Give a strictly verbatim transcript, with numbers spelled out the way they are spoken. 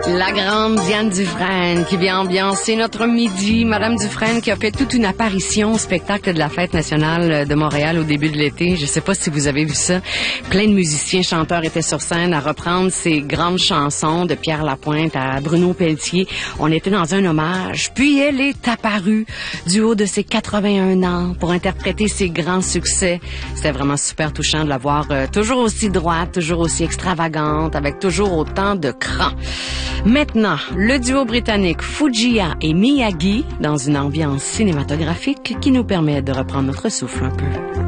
La grande Diane Dufresne qui vient ambiancer notre midi. Madame Dufresne qui a fait toute une apparition au spectacle de la Fête nationale de Montréal au début de l'été. Je sais pas si vous avez vu ça. Plein de musiciens, chanteurs étaient sur scène à reprendre ces grandes chansons de Pierre Lapointe à Bruno Pelletier. On était dans un hommage. Puis elle est apparue du haut de ses quatre-vingt-un ans pour interpréter ses grands succès. C'était vraiment super touchant de la voir euh, toujours aussi droite, toujours aussi extravagante, avec toujours autant de cran. Maintenant, le duo britannique Fujia et Miyagi dans une ambiance cinématographique qui nous permet de reprendre notre souffle un peu.